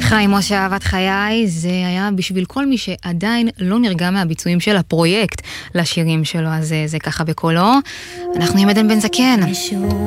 חיים משה אהבת חיי, זה היה בשביל כל מי שעדיין לא נרגע מהביצועים של הפרויקט לשירים שלו, אז זה ככה בקולו. אנחנו עם עדן בן זקן.